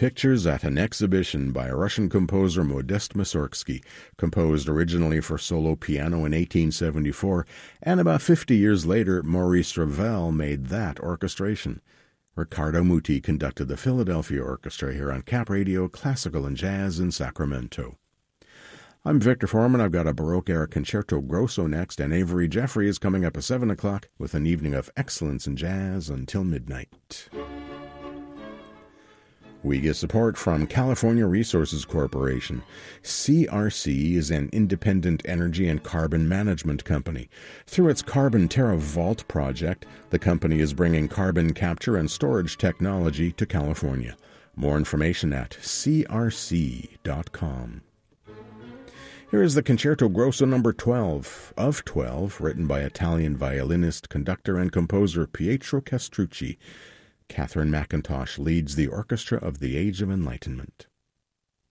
Pictures at an Exhibition by Russian composer Modest Mussorgsky, composed originally for solo piano in 1874, and about 50 years later Maurice Ravel made that orchestration. Riccardo Muti conducted the Philadelphia Orchestra here on Cap Radio Classical and Jazz in Sacramento. I'm Victor Foreman. I've got a Baroque-era Concerto Grosso next, and Avery Jeffrey is coming up at 7 o'clock with an evening of excellence in jazz until midnight. We get support from California Resources Corporation. CRC is an independent energy and carbon management company. Through its Carbon Terra Vault project, the company is bringing carbon capture and storage technology to California. More information at crc.com. Here is the Concerto Grosso No. 12 of 12, written by Italian violinist, conductor, and composer Pietro Castrucci. Catherine McIntosh leads the Orchestra of the Age of Enlightenment.